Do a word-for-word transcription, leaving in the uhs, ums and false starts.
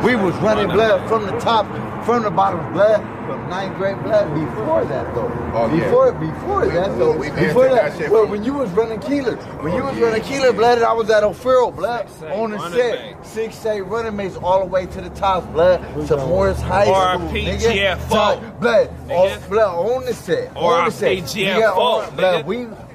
We was running blood from the top, from the bottom blood, from ninth grade blood. Before that though, oh, before yeah. before we, that though, we before that, that well, when you was running Keeler, when you was yeah. running Keeler blood, I was at O'Farrell blood six, on the set, six eight running mates all the way to the top blood to Morris High School, R I P G F O blood, all, blood on the set, R I P on the set, G F O, blood. We